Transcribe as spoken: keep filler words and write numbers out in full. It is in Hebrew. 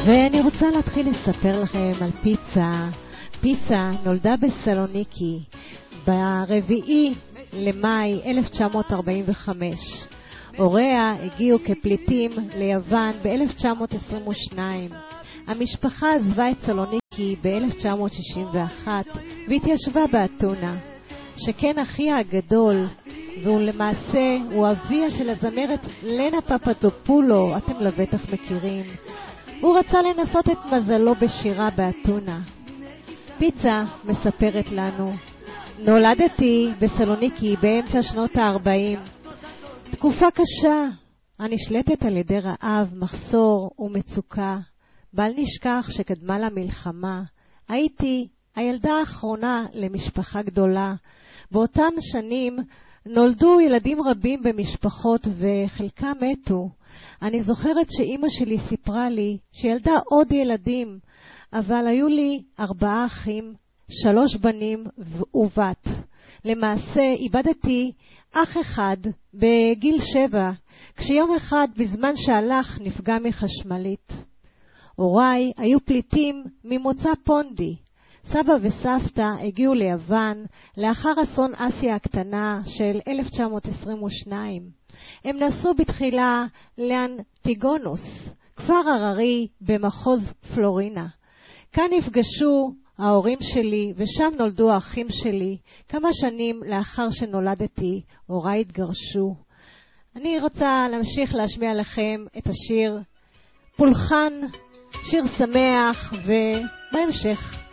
ואני רוצה להתחיל לספר לכם על פיצה. פיצה נולדה בסלוניקי ברביעי למאי אלף תשע מאות ארבעים וחמש. הוריה הגיעו כפליטים ליוון ב-אלף תשע מאות עשרים ושתיים. המשפחה עזבה את סלוניקי ב-אלף תשע מאות שישים ואחת והתיישבה באתונה. שכן אחיה הגדול, והוא למעשה הוא אביה של הזמרת לנה פפדופולו, אתם לבטח מכירים. הוא רצה לנסות את מזלו בשירה באתונה. פיצה מספרת לנו, נולדתי בסלוניקי באמצע שנות ה-ארבעים. תקופה קשה, הנשלטת על ידי רעב, מחסור ומצוקה. בל נשכח שקדמה למלחמה. הייתי הילדה האחרונה למשפחה גדולה. באותם שנים נולדו ילדים רבים במשפחות וחלקם מתו. אני זוכרת שאימא שלי סיפרה לי שילדה עוד ילדים, אבל היו לי ארבעה אחים, שלוש בנים ובת. למעשה איבדתי אח אחד בגיל שבע, כשיום אחד בזמן שהלך נפגע מחשמלית. הוריי היו פליטים ממוצא פונדי. סבא וסבתא הגיעו ליוון לאחר אסון אסיה הקטנה של אלף תשע מאות עשרים ושתיים. הם נסעו בתחילה לאנטיגונוס, כפר הררי במחוז פלורינה. כאן נפגשו ההורים שלי ושם נולדו האחים שלי. כמה שנים לאחר שנולדתי, הוריי התגרשו. אני רוצה להמשיך להשמיע לכם את השיר פולחן, שיר שמח, ובהמשך